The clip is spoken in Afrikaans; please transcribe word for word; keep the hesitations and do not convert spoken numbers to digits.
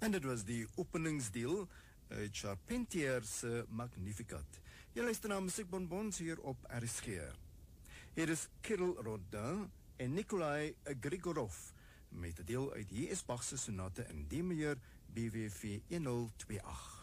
En dit was die openingsdeel uit Charpentier's Magnificat. Jy luister na Musiekbonbons hier op R S G. Hier is Kirill Rodin en Nikolai Grigorov met 'n deel uit J S Bach se sonate in D majeur B W V honderd tweeëntwintig.